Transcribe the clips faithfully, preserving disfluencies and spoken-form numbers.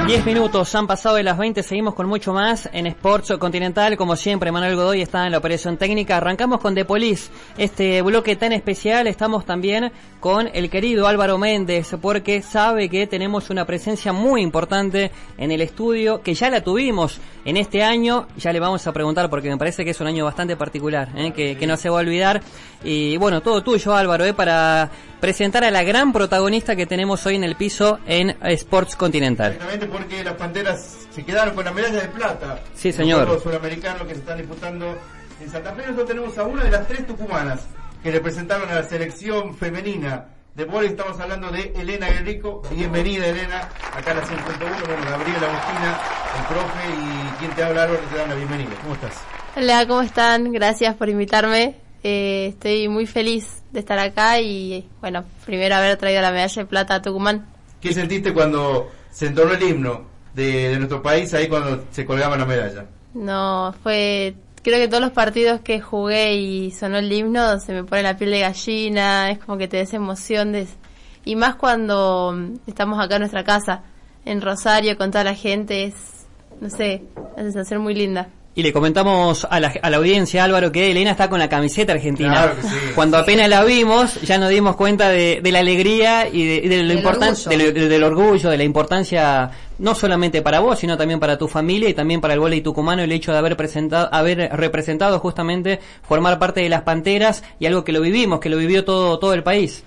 diez minutos han pasado de las veinte, seguimos con mucho más en Sports Continental. Como siempre, Manuel Godoy está en la operación técnica. Arrancamos con The Police, este bloque tan especial. Estamos también con el querido Álvaro Méndez, porque sabe que tenemos una presencia muy importante en el estudio, que ya la tuvimos en este año. Ya le vamos a preguntar, porque me parece que es un año bastante particular, ¿eh? que, que no se va a olvidar. Y bueno, todo tuyo, Álvaro, ¿eh? para presentar a la gran protagonista que tenemos hoy en el piso en Sports Continental. Exactamente, porque las Panteras se quedaron con la medalla de plata. Sí, señor. Los sudamericanos que se están disputando en Santa Fe. Nosotros tenemos a una de las tres tucumanas que representaron a la selección femenina de vóley. Estamos hablando de Elena Guerrico. Bienvenida, Elena, acá a la cien punto uno. Bueno, Gabriela Agustina, el profe, y quien te habla, Álvaro, te dan la bienvenida. ¿Cómo estás? Hola, ¿cómo están? Gracias por invitarme. Eh, estoy muy feliz de estar acá y, bueno, primero haber traído la medalla de plata a Tucumán. ¿Qué sentiste cuando se entonó el himno de, de nuestro país ahí cuando se colgaba la medalla? No, fue... Creo que todos los partidos que jugué y sonó el himno se me pone la piel de gallina, es como que te des emoción de... Y más cuando estamos acá en nuestra casa, en Rosario, con toda la gente, es, no sé, una sensación muy linda. Y le comentamos a la, a la audiencia, Álvaro, que Elena está con la camiseta argentina. Claro que sí. Cuando apenas la vimos, ya nos dimos cuenta de, de la alegría y de, de lo importante, del, del orgullo, de la importancia, no solamente para vos, sino también para tu familia y también para el vóley tucumano, el hecho de haber presentado, haber representado justamente, formar parte de las Panteras, y algo que lo vivimos, que lo vivió todo, todo el país.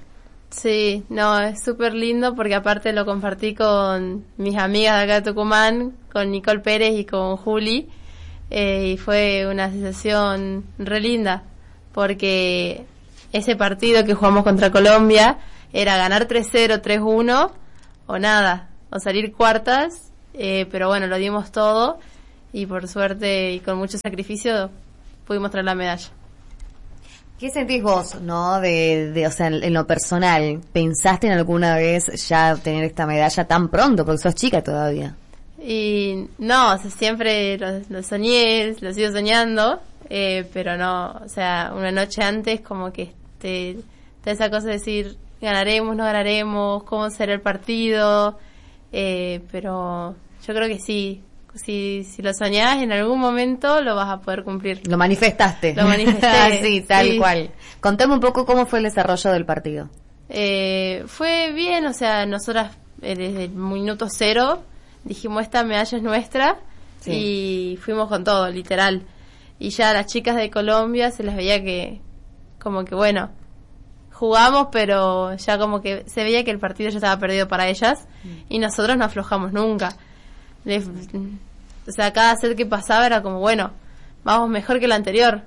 Sí, no, es súper lindo porque aparte lo compartí con mis amigas de acá de Tucumán, con Nicole Pérez y con Juli. Eh, y fue una sensación re linda, porque ese partido que jugamos contra Colombia era ganar tres cero, tres uno o nada, o salir cuartas, eh, pero bueno, lo dimos todo y por suerte y con mucho sacrificio pudimos traer la medalla. ¿Qué sentís vos, no, de, de, o sea, en, en lo personal? ¿Pensaste en alguna vez ya tener esta medalla tan pronto, porque sos chica todavía? Y no, o sea, siempre lo, lo soñé, lo sigo soñando, eh, pero no, o sea, una noche antes como que te, te da esa cosa de decir, ganaremos, no ganaremos, cómo será el partido, eh, pero yo creo que sí, si, si lo soñás en algún momento lo vas a poder cumplir. Lo manifestaste. Lo manifesté. Sí, tal sí. cual. Contame un poco cómo fue el desarrollo del partido. Eh, fue bien, o sea, nosotras eh, desde el minuto cero dijimos esta medalla es nuestra, sí. Y fuimos con todo, literal. Y ya a las chicas de Colombia se les veía que, como que bueno, jugamos, pero ya como que se veía que el partido ya estaba perdido para ellas, mm. y nosotros no aflojamos nunca. Les, o sea, cada set que pasaba era como, bueno, vamos mejor que el anterior,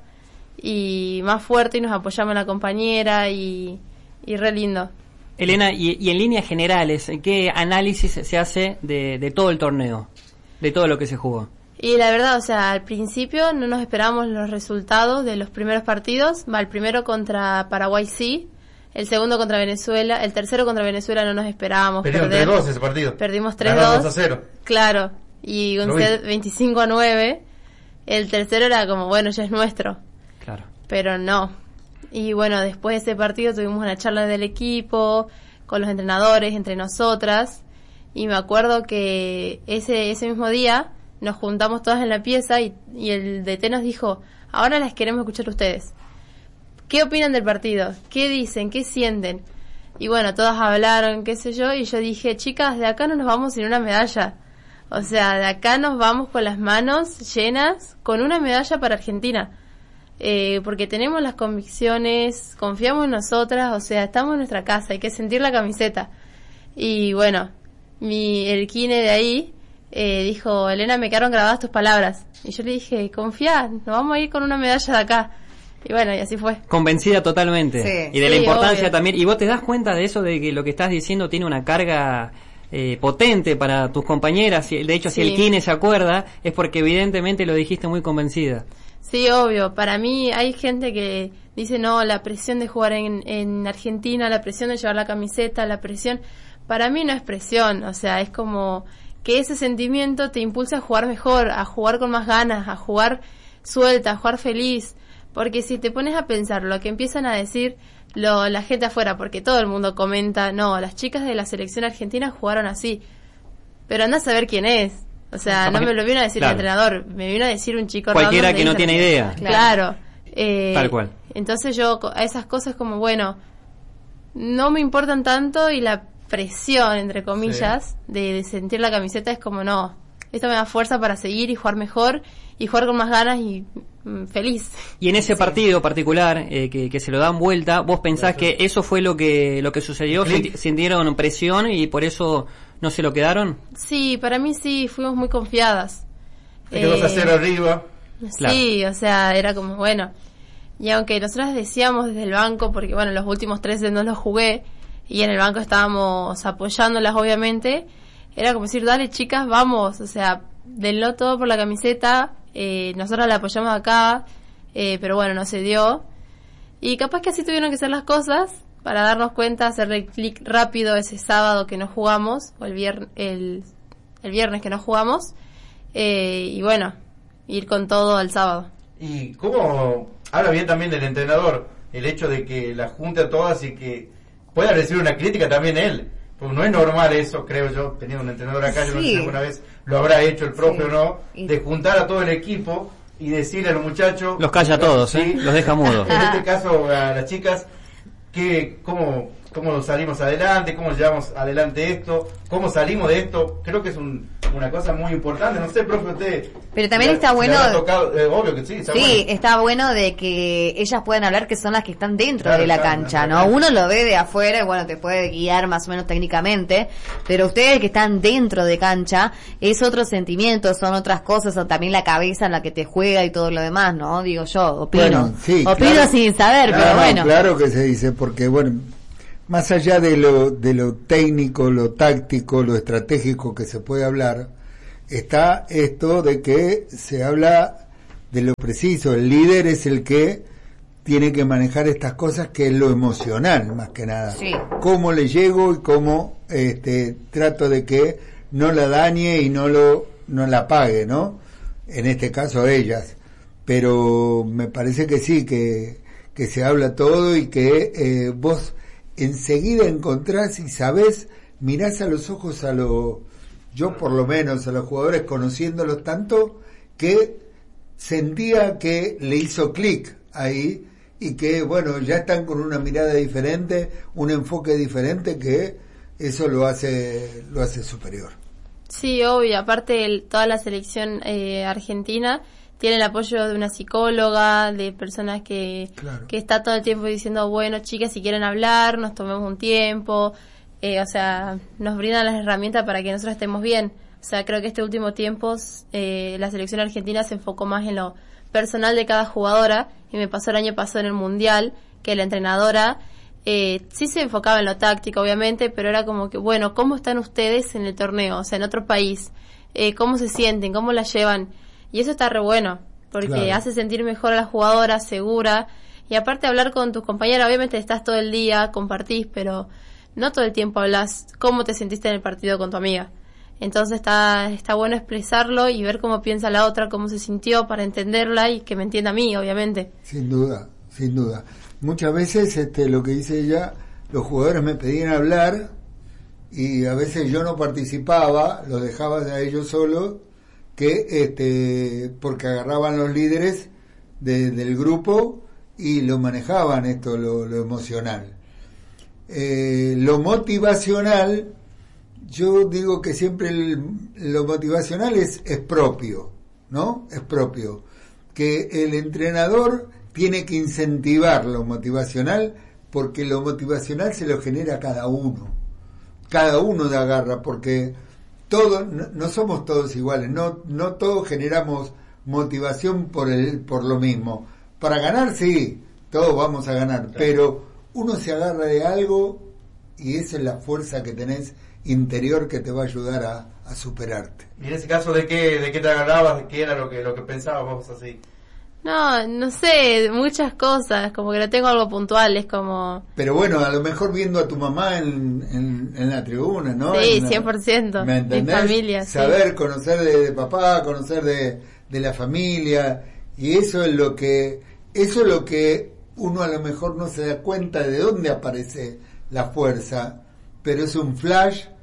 y más fuerte, y nos apoyamos en la compañera, y, y re lindo. Elena, y, y en líneas generales, ¿qué análisis se hace de, de todo el torneo, de todo lo que se jugó? Y la verdad, o sea, al principio no nos esperábamos los resultados de los primeros partidos. Va, el primero contra Paraguay sí, el segundo contra Venezuela, el tercero contra Venezuela no nos esperábamos Perdieron perder. tres dos ese partido. Perdimos tres dos. dos a cero. Claro, y un set veinticinco a nueve. El tercero era como, bueno, ya es nuestro. Claro. Pero no. Y bueno, después de ese partido tuvimos una charla del equipo, con los entrenadores, entre nosotras, y me acuerdo que ese ese mismo día nos juntamos todas en la pieza y, y el D T nos dijo, ahora las queremos escuchar ustedes. ¿Qué opinan del partido? ¿Qué dicen? ¿Qué sienten? Y bueno, todas hablaron, qué sé yo, y yo dije, chicas, de acá no nos vamos sin una medalla. O sea, de acá nos vamos con las manos llenas, con una medalla para Argentina. Eh, porque tenemos las convicciones, confiamos en nosotras, o sea, estamos en nuestra casa, hay que sentir la camiseta. Y bueno, mi el kine de ahí eh, dijo, Elena, me quedaron grabadas tus palabras. Y yo le dije, confía, nos vamos a ir con una medalla de acá. Y bueno, y así fue. Convencida totalmente. Sí. Y de sí, la importancia obvio. También. Y vos te das cuenta de eso, de que lo que estás diciendo tiene una carga eh, potente para tus compañeras. De hecho, sí. Si el kine se acuerda, es porque evidentemente lo dijiste muy convencida. Sí, obvio. Para mí hay gente que dice, no, la presión de jugar en, en Argentina, la presión de llevar la camiseta, la presión... Para mí no es presión, o sea, es como que ese sentimiento te impulsa a jugar mejor, a jugar con más ganas, a jugar suelta, a jugar feliz. Porque si te pones a pensar lo que empiezan a decir lo, la gente afuera, porque todo el mundo comenta, no, las chicas de la selección argentina jugaron así. pero anda a saber quién es. O sea, no me lo vino a decir claro. el entrenador, me vino a decir un chico cualquiera que no Instagram. tiene idea. Claro. claro. Eh, Tal cual. Entonces yo a esas cosas como, bueno, no me importan tanto y la presión, entre comillas, sí. de, de sentir la camiseta es como, no, esto me da fuerza para seguir y jugar mejor y jugar con más ganas y mm, feliz. Y en ese sí. partido particular eh, que, que se lo dan vuelta, ¿vos pensás que eso fue lo que lo que sucedió? Senti- ¿Sintieron presión y por eso no se lo quedaron? Sí, para mí sí, fuimos muy confiadas. Se quedó a cero arriba. Sí, claro. O sea, era como, bueno. Y aunque nosotras decíamos desde el banco, porque bueno, los últimos tres no los jugué, y en el banco estábamos apoyándolas obviamente, era como decir, dale chicas, vamos, o sea, denlo todo por la camiseta, eh, nosotras la apoyamos acá, eh, pero bueno, no se dio. Y capaz que así tuvieron que ser las cosas, para darnos cuenta, hacerle clic rápido ese sábado que no jugamos, o el, vier- el, el viernes que no jugamos, eh, y bueno, ir con todo al sábado. ¿Y cómo habla bien también del entrenador el hecho de que la junte a todas y que pueda recibir una crítica también él? Porque no es normal eso, creo yo, teniendo un entrenador acá, sí. Yo no sé si alguna vez lo habrá hecho el propio sí. o no, y... de juntar a todo el equipo y decirle a los muchachos... Los calla a todos, ¿sí? ¿eh? Los deja mudos. En este caso a las chicas, que cómo, cómo salimos adelante, cómo llevamos adelante esto, cómo salimos de esto, creo que es un, una cosa muy importante, no sé, profe, usted... Pero también le, está bueno... Tocado, eh, obvio que sí, está sí, bueno. está bueno de que ellas puedan hablar que son las que están dentro claro, de la claro, cancha, claro, ¿no? Uno lo ve de afuera y bueno, te puede guiar más o menos técnicamente, pero ustedes que están dentro de cancha, es otro sentimiento, son otras cosas, o también la cabeza en la que te juega y todo lo demás, ¿no? Digo yo, opino. Bueno, sí, opino claro, sin saber, claro, pero bueno. Claro que se dice, porque bueno... Más allá de lo, de lo técnico, lo táctico, lo estratégico que se puede hablar, está esto de que se habla de lo preciso. El líder es el que tiene que manejar estas cosas, que es lo emocional, más que nada. Sí. Cómo le llego y cómo este, trato de que no la dañe y no lo no la pague, ¿no? En este caso ellas. Pero me parece que sí, que, que se habla todo y que eh, vos... enseguida encontrás y sabés, mirás a los ojos a los, yo por lo menos a los jugadores conociéndolos tanto, que sentía que le hizo clic ahí y que bueno, ya están con una mirada diferente, un enfoque diferente, que eso lo hace, lo hace superior. Sí, obvio, aparte el, toda la selección eh, argentina tiene el apoyo de una psicóloga, de personas que, claro. que está todo el tiempo diciendo, bueno, chicas, si quieren hablar, nos tomemos un tiempo, eh, o sea, nos brindan las herramientas para que nosotros estemos bien. O sea, creo que este último tiempo eh, la selección argentina se enfocó más en lo personal de cada jugadora, y me pasó el año pasado en el Mundial, que la entrenadora eh, sí se enfocaba en lo táctico, obviamente, pero era como que, bueno, ¿cómo están ustedes en el torneo? O sea, en otro país, eh, ¿cómo se sienten? ¿Cómo la llevan? Y eso está re bueno, porque claro. hace sentir mejor a la jugadora, segura, y aparte hablar con tus compañeras, obviamente estás todo el día, compartís, pero no todo el tiempo hablas cómo te sentiste en el partido con tu amiga. Entonces está está bueno expresarlo y ver cómo piensa la otra, cómo se sintió, para entenderla y que me entienda a mí, obviamente. Sin duda, sin duda. Muchas veces este lo que dice ella, los jugadores me pedían hablar y a veces yo no participaba, los dejaba a ellos solos, que este porque agarraban los líderes de, del grupo y lo manejaban esto, lo, lo emocional. Eh, lo motivacional, yo digo que siempre el, lo motivacional es, es propio, ¿no? Es propio. Que el entrenador tiene que incentivar lo motivacional, porque lo motivacional se lo genera cada uno. Cada uno de agarra, porque todos, no, no somos todos iguales, no, no todos generamos motivación por el, por lo mismo. Para ganar, sí, todos vamos a ganar, pero uno se agarra de algo y esa es la fuerza que tenés interior que te va a ayudar a, a superarte. Y en ese caso, ¿de qué, de qué te agarrabas? ¿De qué era lo que, lo que pensabas vos así? No, no sé, muchas cosas, como que no tengo algo puntual, es como... Pero bueno, a lo mejor viendo a tu mamá en, en, en la tribuna, ¿no? Sí, en, cien por ciento, ¿me entendés? Mi familia, Saber, sí. conocer de, de papá, conocer de, de la familia, y eso es lo que, eso es lo que uno a lo mejor no se da cuenta de dónde aparece la fuerza, pero es un flash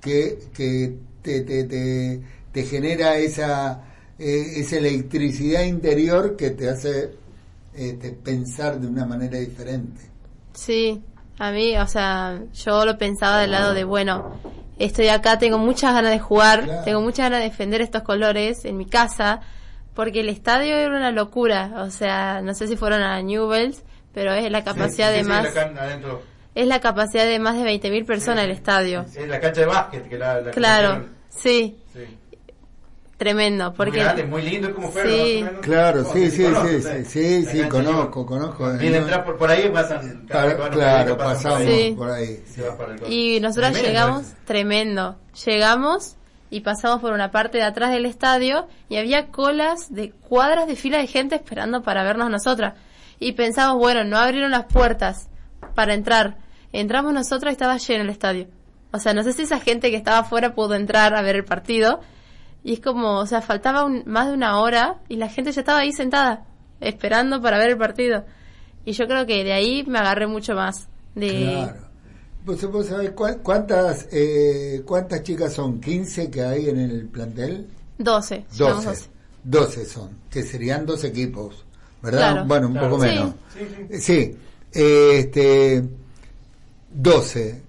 que, que te, te, te, te genera esa, eh, esa electricidad interior que te hace este, pensar de una manera diferente. Sí, a mí, o sea, yo lo pensaba del lado de, bueno, estoy acá, tengo muchas ganas de jugar, claro. tengo muchas ganas de defender estos colores en mi casa, porque el estadio era una locura, o sea, no sé si fueron a Newell's, pero es la capacidad sí, de más... Es la capacidad de más de veinte mil personas sí, el estadio. Es la cancha de básquet que la... la claro, sí. sí. Tremendo, porque... Muy grande, muy lindo, es como fueron sí. más o menos. Claro, sí, sí, conoces, sí, sí, sí, sí, conozco, conozco. Bien, entrar por, por ahí pasan... Claro, cada claro pasan pasamos sí. por ahí. Sí. Y nosotros tremendo, llegamos, ¿eh? tremendo, llegamos y pasamos por una parte de atrás del estadio y había colas de cuadras de fila de gente esperando para vernos nosotras. Y pensamos, bueno, no abrieron las puertas para entrar. Entramos nosotros y estaba lleno el estadio. O sea, no sé si esa gente que estaba afuera pudo entrar a ver el partido. Y es como, o sea, faltaba un, más de una hora y la gente ya estaba ahí sentada, esperando para ver el partido. Y yo creo que de ahí me agarré mucho más. De... Claro. ¿Vos, vos sabés cuántas, eh, cuántas chicas son? ¿quince que hay en el plantel? doce. doce. doce son, que serían dos equipos, ¿verdad? Claro. Bueno, un claro. poco Sí. menos. Sí, sí. sí. Eh, este, doce.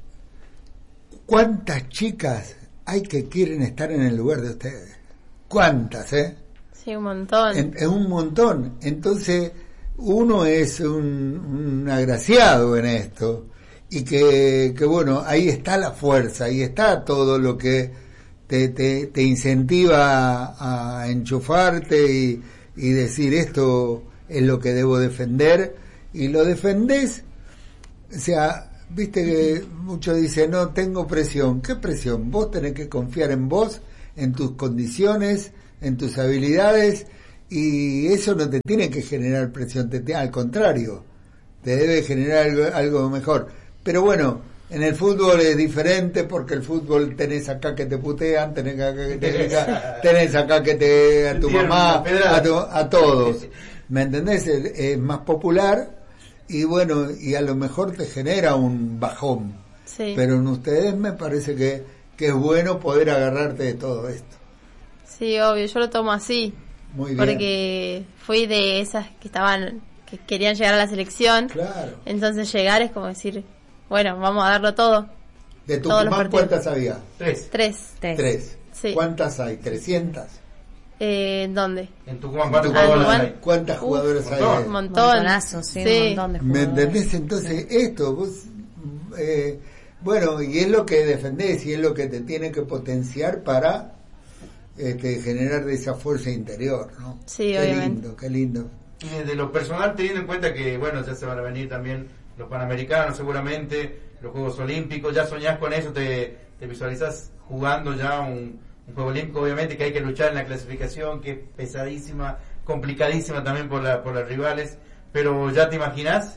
¿Cuántas chicas hay que quieren estar en el lugar de ustedes? ¿Cuántas, eh? Sí, un montón. En, es un montón. Entonces, uno es un, un agraciado en esto. Y que, que, bueno, ahí está la fuerza, ahí está todo lo que te, te, te incentiva a, a enchufarte y, y decir esto es lo que debo defender. Y lo defendés, o sea... Viste que muchos dicen, no, tengo presión. ¿Qué presión? Vos tenés que confiar en vos, en tus condiciones, en tus habilidades, y eso no te tiene que generar presión, te, te, al contrario, te debe generar algo, algo mejor. Pero bueno, en el fútbol es diferente, porque el fútbol tenés acá que te putean, tenés acá que te tenés acá que te a tu mamá, a, tu, a todos. ¿Me entendés? Es, es más popular. Y bueno, y a lo mejor te genera un bajón. Sí. Pero en ustedes me parece que, que es bueno poder agarrarte de todo esto. Sí, obvio, yo lo tomo así. Muy bien. Porque fui de esas que estaban, que querían llegar a la selección. Claro. Entonces llegar es como decir, bueno, vamos a darlo todo. ¿De Tucumán cuántas había? Tres. Tres. Tres. Tres. Sí. ¿Cuántas hay? ¿trescientas? Eh, ¿Dónde? En Tucumán, ¿cuántas jugadoras hay? ¿Cuántas jugadoras Uf, hay? Un montón. Montonazo, sí, sí. Un montón de jugadores. ¿Me entendés? Entonces, sí. esto, vos, eh, bueno, y es lo que defendés y es lo que te tiene que potenciar para este, generar esa fuerza interior, ¿no? Sí, qué obviamente. lindo, qué lindo. Y desde lo personal, teniendo en cuenta que, bueno, ya se van a venir también los Panamericanos seguramente, los Juegos Olímpicos, ¿ya soñás con eso? ¿Te, te visualizás jugando ya un... un Juego Olímpico? Obviamente que hay que luchar en la clasificación, que es pesadísima, complicadísima también por la por las rivales, pero ¿ya te imaginás?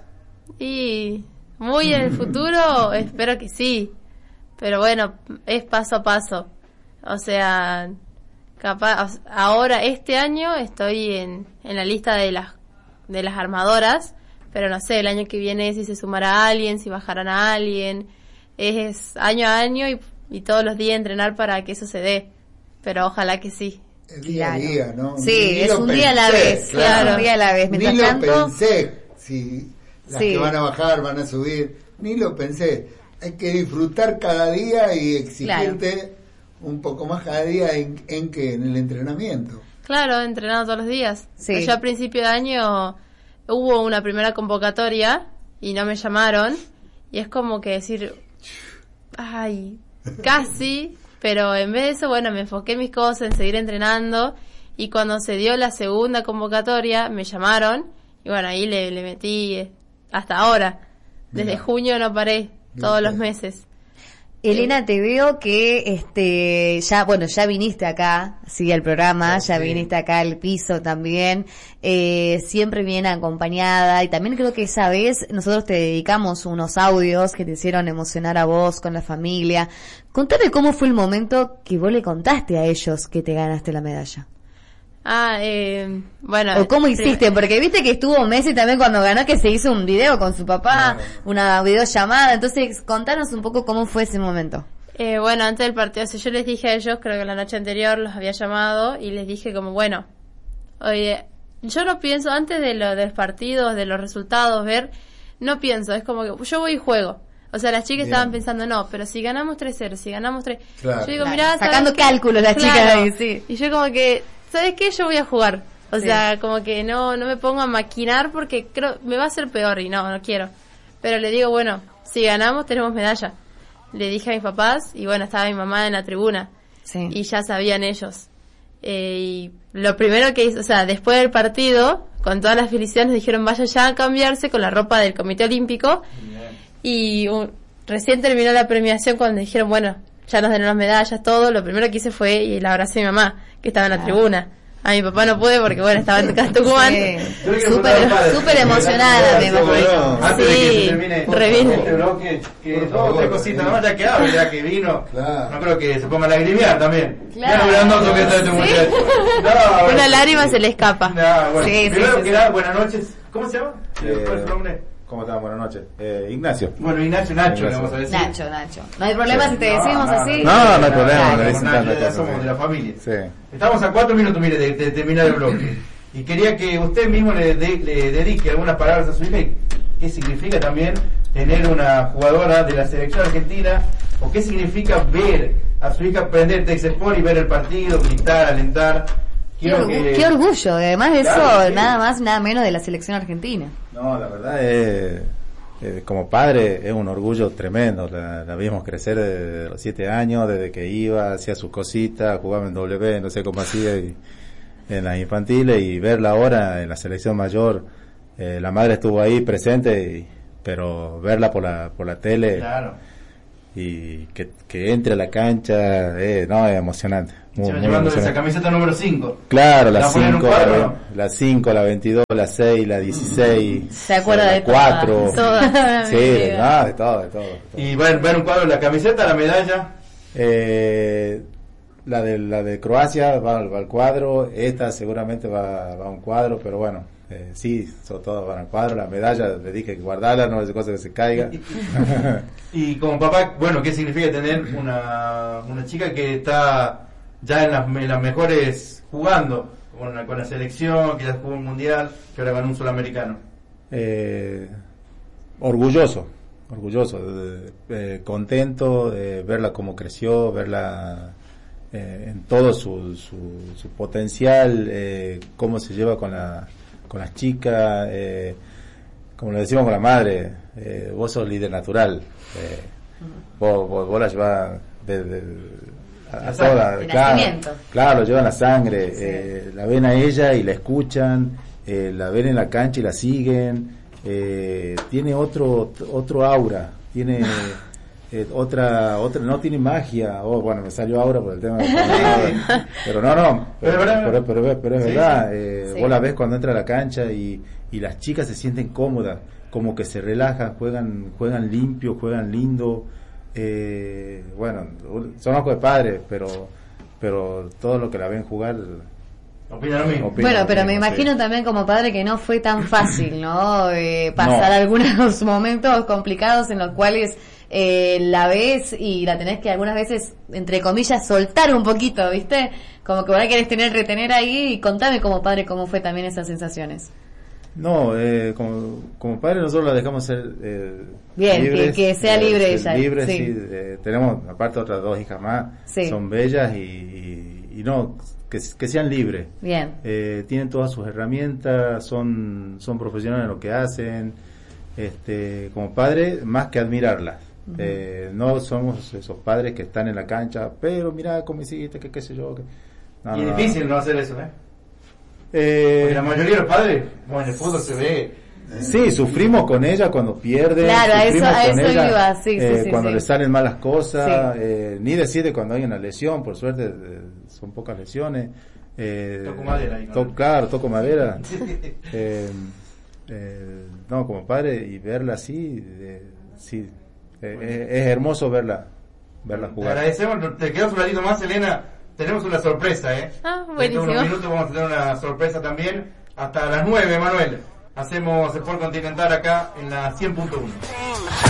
Y muy en el futuro espero que sí, pero bueno, es paso a paso. O sea, capaz ahora este año estoy en, en la lista de las de las armadoras, pero no sé, el año que viene si se sumará alguien, si bajarán a alguien, es año a año y, y todos los días entrenar para que eso se dé. Pero ojalá que sí. El día Claro. a día, ¿no? Sí, Ni es lo un pensé, día a la vez, claro, un día a la vez. Ni Mientras lo tanto, pensé, si las Sí. que van a bajar, van a subir, ni lo pensé. Hay que disfrutar cada día y exigirte un poco más cada día en, en que en el entrenamiento. Claro, entrenando todos los días. Sí. Yo a principio de año hubo una primera convocatoria y no me llamaron y es como que decir, ay, casi, pero en vez de eso, bueno, me enfoqué en mis cosas, en seguir entrenando y cuando se dio la segunda convocatoria me llamaron y bueno, ahí le, le metí hasta ahora. Desde Mirá. junio no paré, todos Mirá. los meses. Elena, te veo que este ya, bueno, ya viniste acá, sí, al programa, Sí, ya sí. viniste acá al piso también, eh, siempre bien acompañada, y también creo que esa vez nosotros te dedicamos unos audios que te hicieron emocionar a vos con la familia. Contame cómo fue el momento que vos le contaste a ellos que te ganaste la medalla. Ah, eh, bueno. O cómo prim- hiciste, porque viste que estuvo Messi también cuando ganó, que se hizo un video con su papá, Claro. una videollamada, entonces contanos un poco cómo fue ese momento. Eh, bueno, antes del partido, si yo les dije a ellos, creo que la noche anterior los había llamado y les dije como, bueno, oye, yo no pienso, antes de, lo, de los partidos, de los resultados, ver, no pienso, es como que yo voy y juego. O sea, las chicas Bien. estaban pensando, no, pero si ganamos tres cero, si ganamos tres... Claro. Yo digo, claro. mirá, sacando cálculos las claro. chicas ahí, sí. Y yo como que, ¿sabes qué? Yo voy a jugar. O sí. sea, como que no no me pongo a maquinar porque creo me va a ser peor y no, no quiero. Pero le digo, bueno, si ganamos tenemos medalla. Le dije a mis papás y bueno, estaba mi mamá en la tribuna sí. y ya sabían ellos. Eh, y lo primero que hizo, o sea, después del partido, con todas las felicidades, nos dijeron vaya ya a cambiarse con la ropa del Comité Olímpico. Bien. Y uh, recién terminó la premiación cuando dijeron, bueno, ya nos dieron las medallas, todo. Lo primero que hice fue y la abracé a mi mamá, que estaba en la ah. tribuna. A mi papá no pude porque, bueno, estaba en Tucumán. Sí. Súper super emocionada, me imagino. Antes sí, de que se termine revino. este bloque, que dos tres cositas más ya quedaron, ya que vino. Claro. No creo que se ponga a lagrimear también. Claro. Ya no que está este muchacho. No, una lágrima se le escapa. No, bueno. Sí, Primero sí, sí, que sí. nada, buenas noches. ¿Cómo se llama? Eh, ¿Cuál es su nombre? ¿Cómo están? Buenas noches. Eh, Ignacio. Bueno, Ignacio, Nacho, Ignacio. le vamos a decir. Nacho, Nacho. No hay problema sí. si te decimos no, no, así. No, no hay problema. No, me no, dicen no, tantas ya cosas, somos sí. de la familia. Sí. Estamos a cuatro minutos, mire, de, de terminar el bloque. Y quería que usted mismo le, de, le dedique algunas palabras a su hija. Y ¿qué significa también tener una jugadora de la selección argentina? ¿O qué significa ver a su hija aprender Texesport y ver el partido, gritar, alentar? Qué, orgu que... qué orgullo, además de claro, eso, sí. nada más, nada menos de la selección argentina. No, la verdad es, eh, como padre es un orgullo tremendo. La, la vimos crecer desde los siete años, desde que iba, hacía sus cositas, jugaba en W, no sé cómo hacía, y, en las infantiles, y verla ahora en la selección mayor. Eh, la madre estuvo ahí presente, y, pero verla por la por la tele, claro. y que, que entre a la cancha, eh, no, es emocionante. Muy, Se va muy llevando emocionante. esa camiseta número cinco. Claro, la ¿La ponen en un cinco, cuadro, la, no? la cinco, la veintidós, la seis, la dieciséis. Se acuerda la de cuatro. todas. Todas. Sí, de, no, de todo, de todo. de todo. Y va a ver un cuadro, la camiseta, la medalla. Eh, la de la de Croacia va, va al cuadro, esta seguramente va, va a un cuadro, pero bueno, eh, sí, sobre todo van al cuadro. La medalla le dije que guardarla, no es cosa que se caiga. Y como papá, bueno, ¿qué significa tener una, una chica que está ya en las, en las mejores jugando, con la, con la selección, que ya jugó un mundial, que ahora ganó un sudamericano? Eh, orgulloso, orgulloso, eh, eh, contento de verla cómo creció, verla eh, en todo su, su, su potencial, eh, cómo se lleva con la con las chicas, eh, como le decimos con la madre, eh, vos sos líder natural, eh, vos, vos, vos la llevas desde a, a toda, claro, claro, lo llevan la sangre, sí. eh, la ven a ella y la escuchan, eh, la ven en la cancha y la siguen, eh, tiene otro otro aura, tiene eh, otra otra no tiene magia. Oh, bueno, me salió aura por el tema de la pero no no pero, pero, pero, pero, pero es sí, verdad, sí. Eh, sí. Vos la ves cuando entra a la cancha y, y las chicas se sienten cómodas, como que se relajan, juegan juegan limpio, juegan lindo. Eh, bueno, son ojos de padres, pero pero todo lo que la ven jugar opina lo mismo. Opina, bueno, pero opina, me imagino sí. también como padre que no fue tan fácil, ¿no? Eh, pasar no. algunos momentos complicados en los cuales eh, la ves y la tenés que algunas veces, entre comillas, soltar un poquito, ¿viste? Como que ahora querés tener, retener ahí, y contame como padre cómo fue también esas sensaciones. No, eh, como, como padre nosotros la dejamos ser eh, bien, libres, que, que sea libre eh, ella. Libre, sí. sí. Eh, tenemos aparte otras dos hijas más, sí. son bellas y, y, y no, que, que sean libres. Bien. Eh, tienen todas sus herramientas, son son profesionales en lo que hacen. Este, como padre, más que admirarlas. Uh-huh. Eh, no somos esos padres que están en la cancha, pero mira cómo hiciste, que qué sé yo. Que... No, y es no, difícil no. no hacer eso, ¿eh? Eh, Porque la mayoría de los padres, bueno, en el fútbol se ve. Sí, sufrimos con ella cuando pierde. Claro, a eso, a eso ella, iba, sí, eh, sí, sí. Cuando sí. le salen malas cosas, sí. eh, ni decide cuando hay una lesión, por suerte eh, son pocas lesiones. Eh, toco madera. Ahí, to, claro, toco madera. eh, eh, no, como padre, y verla así, eh, sí, eh, es, es hermoso verla, verla jugar. Te agradecemos, te quedamos un ratito más, Elena. Tenemos una sorpresa, ¿eh? Ah, buenísimo. En unos minutos vamos a tener una sorpresa también. Hasta las nueve, Manuel. Hacemos Sport Continental acá en la cien punto uno.